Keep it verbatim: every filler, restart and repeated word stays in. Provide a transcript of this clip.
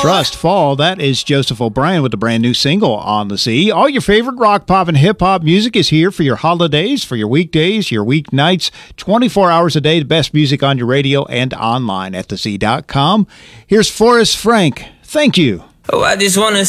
Trust Fall. That is Joseph O'Brien with the brand new single On the Sea. All your favorite rock, pop, and hip-hop music is here for your holidays, for your weekdays, your weeknights, twenty-four hours a day. The best music on your radio and online at the sea dot com. Here's Forrest Frank. Thank you. Oh, I just want to